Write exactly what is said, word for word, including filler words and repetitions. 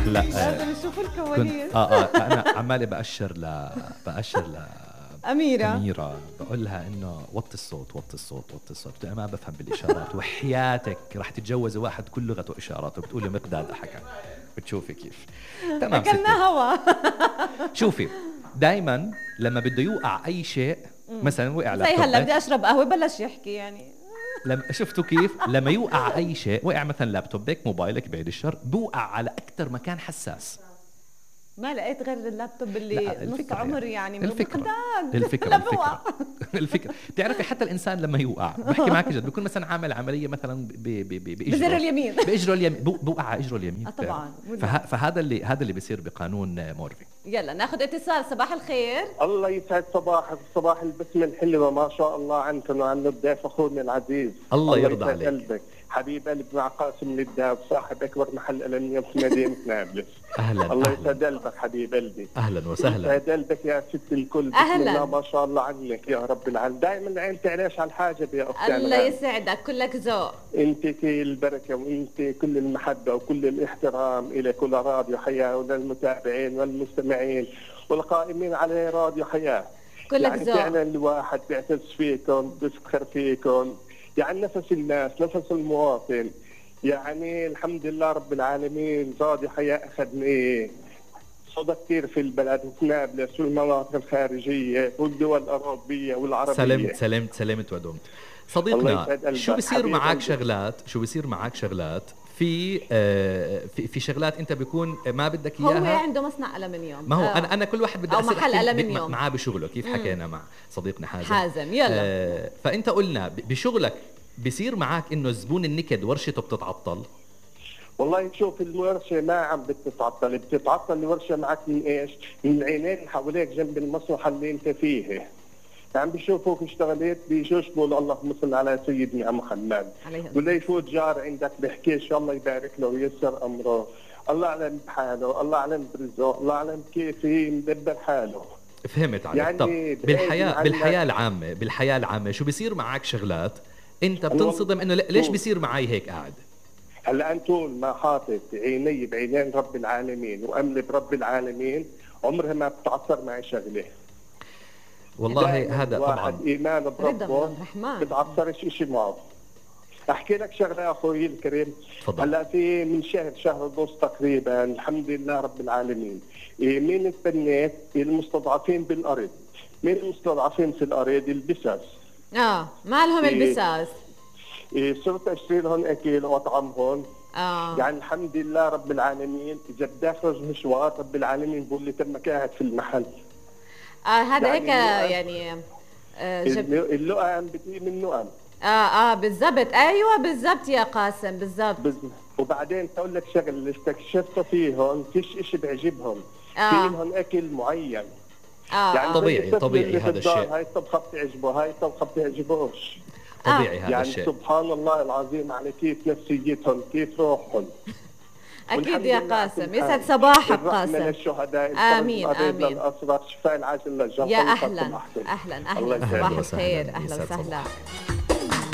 لا لازم آه نشوف كنت الكواليس. اه اه انا عمالي بأشر ل بأشر ل أميرة. أميرة، بقول لها إنه وطي الصوت وطي الصوت وطي الصوت، بتقول أنا ما بفهم بالإشارات، وحياتك رح تتجوزي واحد كل لغته إشارات، وبتقولي مقداد حكى. بتشوفي كيف؟ تمام أكلنا ستي. هوا. شوفي، دايما لما بده يوقع أي شيء، مثلا وقع زي هلا بدي لابتوبك، أشرب قهوة بلش يحكي يعني. لما شفتوا كيف لما يوقع أي شيء، وقع مثلا لابتوبك، موبايلك، بعيد الشر، بوقع على أكثر مكان حساس. ما لقيت غير اللابتوب اللي لا نص الفكرة عمري يعني يعني الفكرة مقداد. الفكرة لا بوقع. الفكرة الفكرة بتعرفي حتى الإنسان لما يوقع، بحكي معك جد، بيكون مثلا عامل عملية مثلا ب- ب- ب- بزر بإجره، اليمين. بإجره اليمين، بو- بوقع على إجره اليمين، اه بتعرف. طبعا فه... ولا. فهذا اللي هذا اللي بيصير بقانون مورفي. يلا ناخذ اتصال. صباح الخير. الله يسعد صباحك، صباح البسمة الحلوة ما شاء الله عنكم وعن الضيف أخونا العزيز. الله يرضى يسعد عليك. قلبك حبيب قلب مع قاسم للداب، صاحب أكبر محل ألمنيوم في مدينة نابلس. أهلا الله أهلا يسعد قلبك حبيب قلبي. أهلا وسهلا. يسعد قلبك يا ست الكل، بسم أهلاً. الله ما شاء الله عنك يا رب العالمين، دائما العين تعريش على الحاجب يا أختي. الله يسعدك، كلك ذوق. انت كل البركه وانت كل المحبه وكل الاحترام الى كل راديو حياه وللمتابعين والمستمعين والقائمين على راديو حياه. كلك يعني ذوق. فعلا الواحد بيعتز فيكم، بيفخر فيكم، يعني نفس الناس، نفس المواطن. يعني الحمد لله رب العالمين راديو حياه اخذني صدى كثير في البلد، في نابلس والمناطق الخارجيه والدول الاوروبيه والعربيه. سلمت سلمت سلمت ودمت. الله صديقنا، يسعد قلبك شو بصير حبيب معك قلبي. شغلات شو بصير معك شغلات في آه في في شغلات انت بيكون ما بدك هو اياها. عنده مصنع ألمنيوم. ما هو آه. انا انا كل واحد بدي أو اصير محل أحكي ب- ألمنيوم. معاه بشغله، كيف حكينا مع صديقنا حازم. حازم يلا. آه فانت قلنا ب- بشغلك بصير معك انه زبون النكد ورشته بتتعطل. والله شوف الورشه ما عم بتتعطل، بتتعطل الورشه معك من ايش؟ من العينين اللي حواليك جنب المصلحه اللي انت فيه. عم بيشوفوك اشتغلت بيشوشوا اللهم صل على سيدنا محمد. عليه ولا يفوت جار عندك بيحكيش الله يبارك له وييسر امره، الله اعلم بحاله، الله اعلم برزقه، الله اعلم كيف مدبر حاله. فهمت عليك. يعني طب بعيد بالحياه عن بالحياه الناس. العامه بالحياه العامه شو بصير معك شغلات انت أنا بتنصدم انه لا- ليش والله- بصير معي هيك قاعد. هلا أنا طول ما حاطط عيني بعينين رب العالمين واملي برب العالمين عمرها ما بتعثر معي شغله. والله دائماً هذا الواحد طبعا ايمان رضا من بربه الرحمن. بتعثرش شيء معه. احكي لك شغله يا اخوي الكريم. تفضل. هلا في من شهر شهر ونص تقريبا الحمد لله رب العالمين إيه مين تبنيت المستضعفين بالارض. مين المستضعفين في الارض؟ البسس. اه ما لهم إيه. البساس. إيه صرت اشتري لهم اكل واطعمهم. اه يعني الحمد لله رب العالمين اذا بدي اخرج مشوار رب العالمين بقول لي تمك قاعد في المحل. اه هذا هيك يعني يعني آه جب... اللقم بتقيم النقم. اه اه بالضبط. ايوه بالضبط يا قاسم بالضبط. بز... وبعدين اقول لك شغله اللي استكشفته فيهم فيش اشي بيعجبهم. آه. في لهم اكل معين. اه يعني آه. طبيعي، زي الطفل طبيعي اللي في هذا الدار، الشيء. هاي الطبخه بتعجبه، هاي الطبخه بتعجبوش. طبيعي هذا يعني الشيء. سبحان الله العظيم على كيف نفسيتهم، كيف روحهم. اكيد والحمد يا لله على قاسم. كل يسعد حال. صباحك الرحمة قاسم. للشهداء، آمين، الفرج القريب آمين. للأسرى، شفاء العاجل للجرحى يا والخاتم اهلا أحسن. اهلا الله اهلا يسعدك. صباح أهلاً وسهلاً. الخير. اهلا يسعد وسهلا. صباحك.